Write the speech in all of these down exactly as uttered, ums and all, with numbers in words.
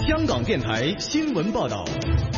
香港电台新闻报道。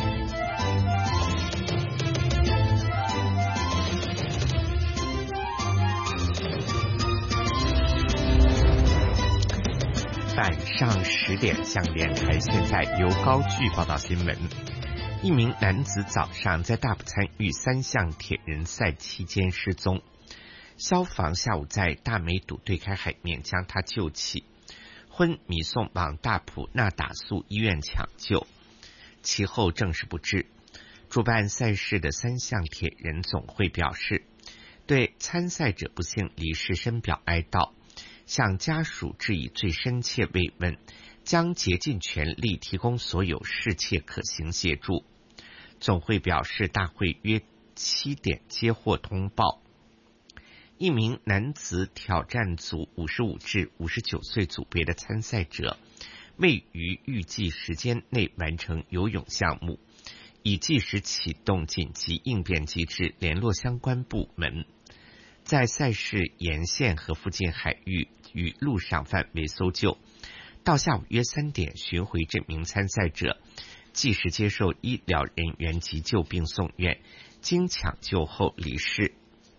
晚上十点向连台，现在由高炬报道新闻。一名男子早上在大埔参与三项铁人赛期间失踪，消防下午在大美堵对开海面将他救起，昏迷送往大埔那打素医院抢救，其后证实不治。主办赛事的三项铁人总会表示，对参赛者不幸离世深表哀悼，向家属致以最深切慰问，将竭尽全力提供所有适切可行协助。总会表示，大会约七点接获通报，一名男子挑战组五十五至五十九岁组别的参赛者未于预计时间内完成游泳项目，已即时启动紧急应变机制，联络相关部门，在赛事沿线和附近海域与陆上范围搜救，到下午约三点寻回这名参赛者，即时接受医疗人员急救并送院，经抢救后离世。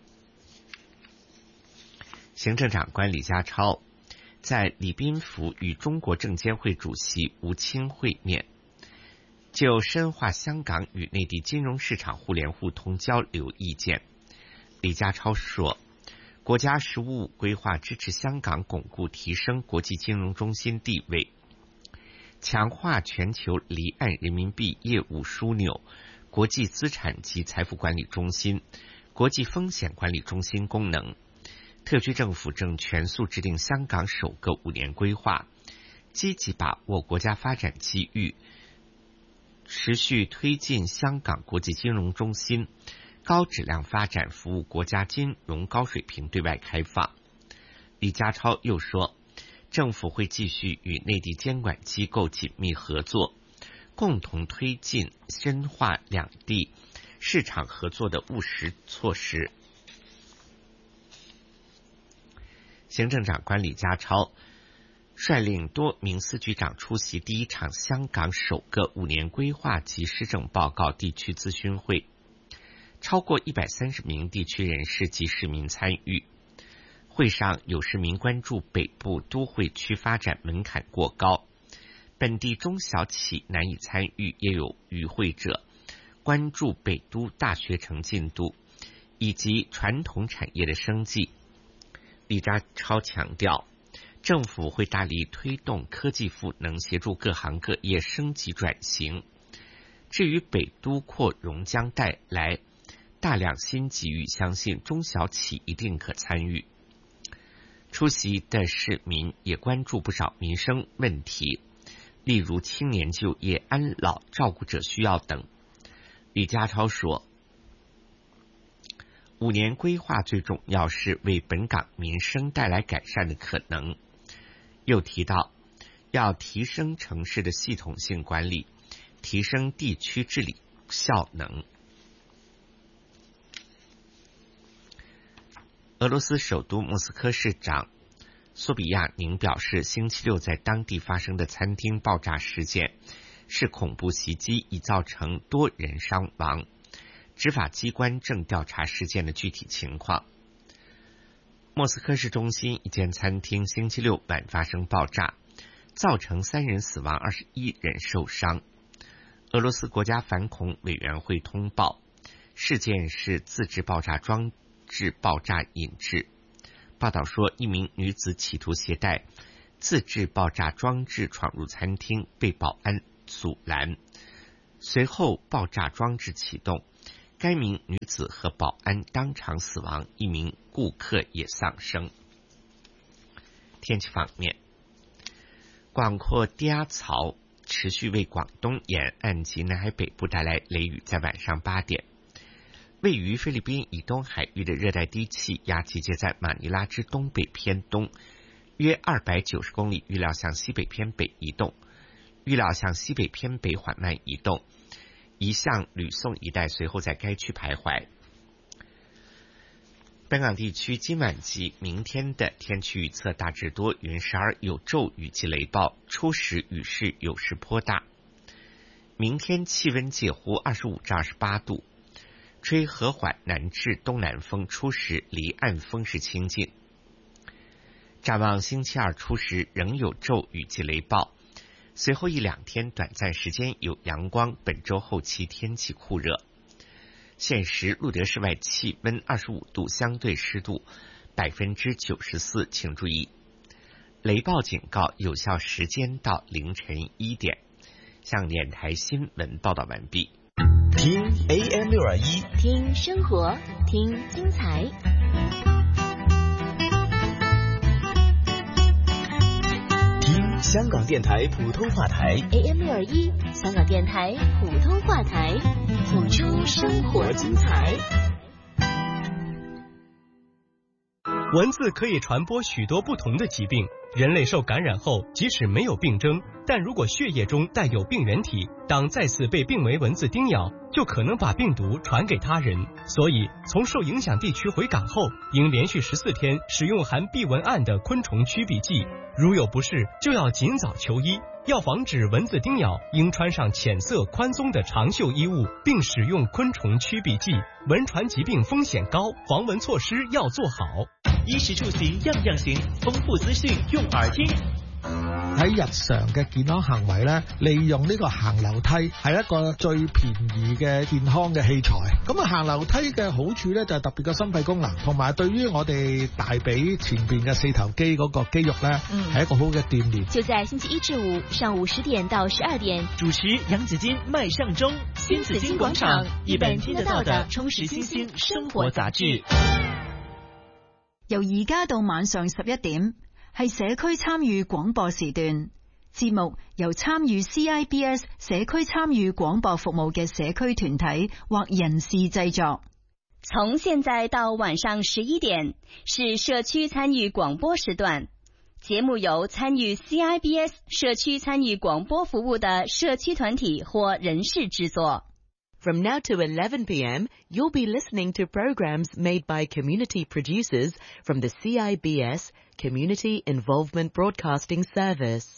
行政长官李家超在礼宾府与中国证监会主席吴清会面，就深化香港与内地金融市场互联互通交流意见。李家超说，国家“十五五”规划支持香港巩固提升国际金融中心地位，强化全球离岸人民币业务枢纽、国际资产及财富管理中心、国际风险管理中心功能。特区政府正全速制定香港首个五年规划，积极把握国家发展机遇，持续推进香港国际金融中心高质量发展，服务国家金融高水平对外开放。李家超又说，政府会继续与内地监管机构紧密合作，共同推进深化两地市场合作的务实措施。行政长官李家超率领多名司局长出席第一场香港首个五年规划及施政报告地区咨询会，超过一百三十名地区人士及市民参与。会上有市民关注北部都会区发展门槛过高，本地中小企难以参与，也有与会者关注北都大学城进度以及传统产业的生计。李家超强调，政府会大力推动科技赋能，协助各行各业升级转型。至于北都扩容将带来大量新机遇，相信中小企一定可参与。出席的市民也关注不少民生问题，例如青年就业、安老、照顾者需要等。李家超说，五年规划最重要是为本港民生带来改善的可能。又提到，要提升城市的系统性管理，提升地区治理效能。俄罗斯首都莫斯科市长索比亚宁表示，星期六在当地发生的餐厅爆炸事件是恐怖袭击，已造成多人伤亡。执法机关正调查事件的具体情况。莫斯科市中心一间餐厅星期六晚发生爆炸，造成三人死亡，二十一人受伤。俄罗斯国家反恐委员会通报，事件是自制爆炸装置爆炸引致。报道说，一名女子企图携带自制爆炸装置闯入餐厅，被保安阻拦，随后爆炸装置启动，该名女子和保安当场死亡，一名顾客也丧生。天气方面，广阔低压槽持续为广东沿岸及南海北部带来雷雨，在晚上八点，位于菲律宾以东海域的热带低气压集结在马尼拉之东北偏东约二百九十公里，预料向西北偏北移动，预料向西北偏北缓慢移动，移向吕宋一带，随后在该区徘徊。 本港地区今晚及明天的天气预测大致多云，时而有骤雨及雷暴，初时雨势有时颇大。明天气温介乎二十五至二十八度，吹和缓南至东南风，初时离岸风势清劲。展望星期二初时仍有骤雨及雷暴，随后一两天短暂时间有阳光，本周后期天气酷热。现时路德室外气温二十五度，相对湿度百分之九十四，请注意，雷暴警告有效时间到凌晨一点。向电台新闻报道完毕。 听 A M 六二一， 听生活，听精彩。 听香港电台普通话台 A M 六二一，香港电台普通话台，谱出生活精彩。 蚊子可以传播许多不同的疾病，人类受感染后，即使没有病征，但如果血液中带有病原体，当再次被病危蚊子叮咬，就可能把病毒传给他人。所以，从受影响地区回港后，应连续十四天使用含避蚊胺的昆虫驱避剂，如有不适，就要尽早求医。要防止蚊子叮咬，应穿上浅色宽松的长袖衣物，并使用昆虫驱避剂。蚊传疾病风险高，防蚊措施要做好。 衣食住行樣樣行，豐富資訊用耳聽。 喺日常嘅健康行為咧，利用呢個行樓梯係一個最便宜嘅健康嘅器材。咁啊，行樓梯嘅好處咧就係特別嘅心肺功能，同埋對於我哋大髀前邊嘅四頭肌嗰個肌肉咧，係、嗯、一個好嘅鍛煉。 就在星期一至五上午十點到十二點， 主持楊子矜、麥尚中，新紫荊廣場，一本聽得到的充實新鮮生活雜誌。 由而家到晚上十一點。係社區參與廣播時段，節目由參與 C I B S 社區參與廣播服務嘅社區團體或人士製作。 從現在到晚上十一點是社區參與廣播時段，節目由參與 C I B S 社區參與廣播服務的社區團體或人士製作。 From now to eleven p.m., you'll be listening to programs made by community producers from the C I B S Community Involvement Broadcasting Service.